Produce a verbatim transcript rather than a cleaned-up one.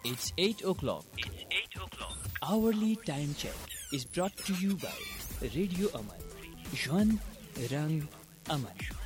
It's eight o'clock. It's eight o'clock. Hourly time check is brought to you by Radio Aman. Juan Rang Aman.